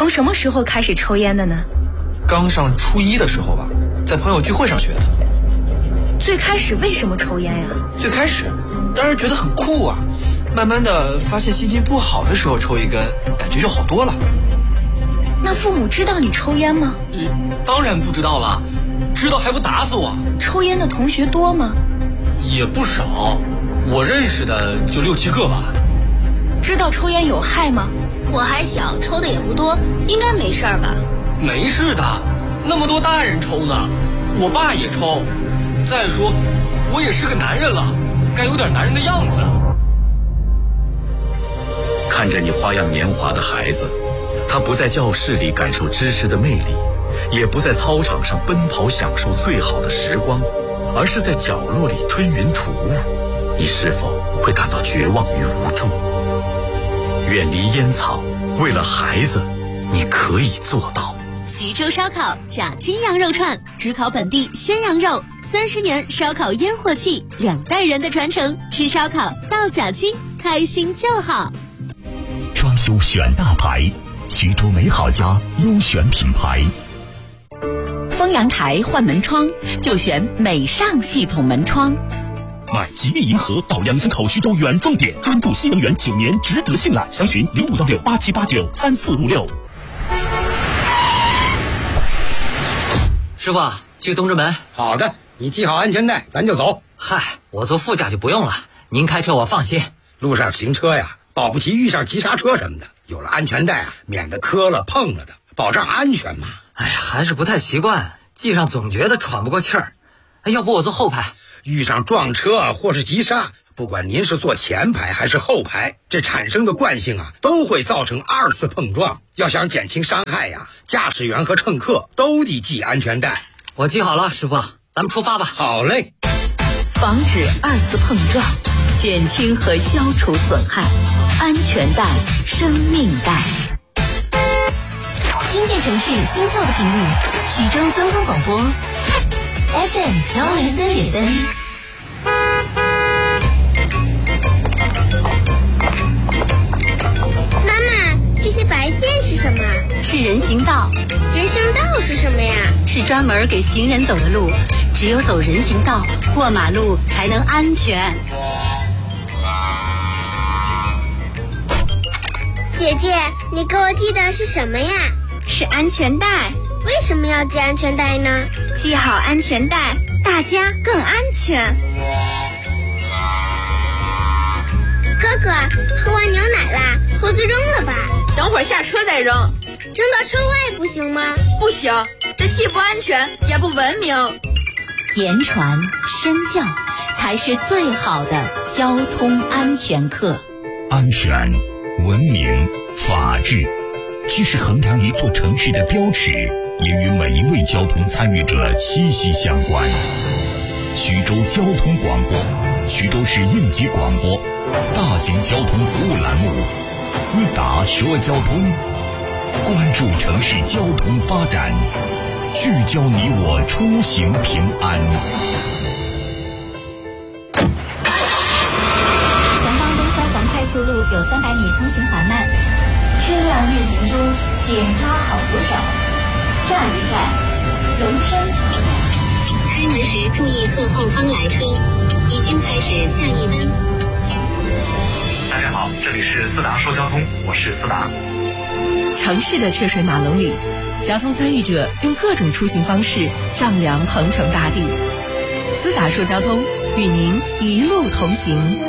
从什么时候开始抽烟的呢？ 刚上初一的时候吧，在朋友聚会上学的。 最开始为什么抽烟呀？ 最开始当然觉得很酷啊，慢慢的发现心情不好的时候抽一根，感觉就好多了。 那父母知道你抽烟吗？ 当然不知道了，知道还不打死我。 抽烟的同学多吗？ 也不少，我认识的就6、7个吧。 知道抽烟有害吗？ 我还小，抽的也不多，应该没事吧？ 没事的，那么多大人抽呢，我爸也抽。再说，我也是个男人了，该有点男人的样子。 看着你花样年华的孩子，他不在教室里感受知识的魅力，也不在操场上奔跑享受最好的时光，而是在角落里吞云吐雾，你是否会感到绝望与无助？远离烟草，为了孩子，你可以做到。 徐州烧烤甲基羊肉串，只烤本地鲜羊肉，30年烧烤烟火气，2代人的传承，吃烧烤到甲基，开心就好。 装修选大牌，徐州美好家优选品牌。 丰阳台换门窗就选美尚系统门窗。 买吉利银河到2000口徐州原装点，专注新能源9年，值得信赖。详询051687893456。 师傅，去东直门。 好的，你系好安全带，咱就走。 嗨，我坐副驾就不用了，您开车我放心。 路上行车呀，保不齐遇上急刹车什么的，有了安全带啊，免得磕了碰了的，保障安全嘛。 哎呀，还是不太习惯，系上总觉得喘不过气儿。要不我坐后排？ 遇上撞车或是急刹，不管您是坐前排还是后排，这产生的惯性啊，都会造成2次碰撞。要想减轻伤害呀，驾驶员和乘客都得系安全带。 我系好了，师傅，咱们出发吧。 好嘞。 防止2次碰撞，减轻和消除损害，安全带，生命带。 听见城市心跳的频率，徐州交通广播 FM103.3。 妈妈，这些白线是什么？ 是人行道。 人行道是什么呀？ 是专门给行人走的路，只有走人行道，过马路才能安全。 姐姐，你给我系的是什么呀？ 是安全带。 为什么要系安全带呢？ 系好安全带，大家更安全。 哥哥，喝完牛奶啦，盒子扔了吧。 等会儿下车再扔。 扔到车外不行吗？ 不行，这既不安全也不文明。 言传身教才是最好的交通安全课。 安全、文明、法治，既是衡量一座城市的标尺，也与每一位交通参与者息息相关。徐州交通广播，徐州市应急广播，大型交通服务栏目思达说交通，关注城市交通发展，聚焦你我出行平安。 前方东三环快速路有300米通行缓慢，车辆运行中，请拉好扶手。下一站，龙山桥站。开门时注意侧后方来车，已经开始下一门。 大家好，这里是思达说交通，我是思达。 城市的车水马龙里，交通参与者用各种出行方式丈量鹏程大地。思达说交通，与您一路同行。